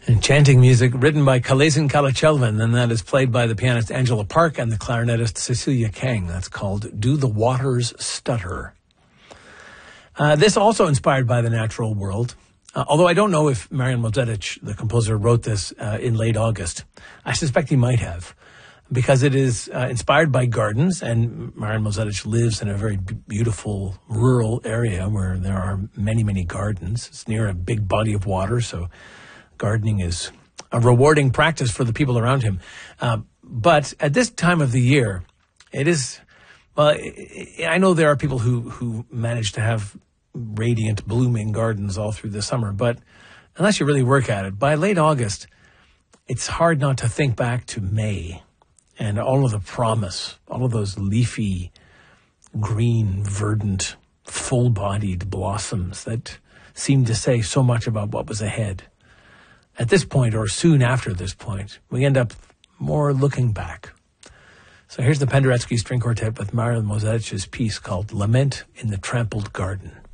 Enchanting music written by Kalesin Kalachelvan, and that is played by the pianist Angela Park and the clarinetist Cecilia Kang. That's called Do the Waters Stutter. This also inspired by the natural world, although I don't know if Marian Mozetič, the composer, wrote this in late August. I suspect he might have, because it is inspired by gardens, and Marian Mozetič lives in a very beautiful rural area where there are many, many gardens. It's near a big body of water, so gardening is a rewarding practice for the people around him. But at this time of the year, it is, well, I know there are people who manage to have radiant, blooming gardens all through the summer, but unless you really work at it, by late August, it's hard not to think back to May and all of the promise, all of those leafy, green, verdant, full-bodied blossoms that seemed to say so much about what was ahead. At this point, or soon after this point, we end up more looking back. So here's the Penderecki String Quartet with Marian Mozetič's piece called Lament in the Trampled Garden.